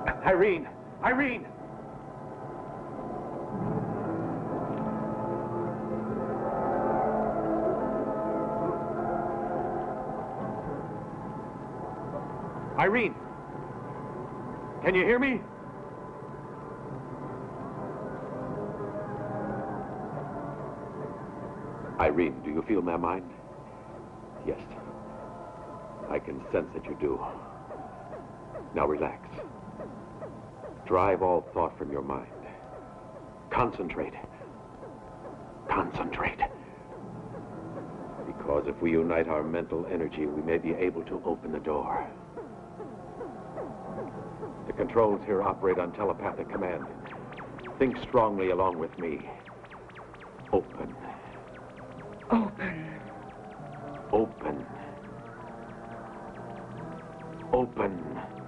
Irene! Irene! Irene! Can you hear me? Irene, do you feel my mind? Yes. I can sense that you do. Now relax. Drive all thought from your mind. Concentrate. Concentrate. Because if we unite our mental energy, we may be able to open the door. The controls here operate on telepathic command. Think strongly along with me. Open. Open. Open. Open.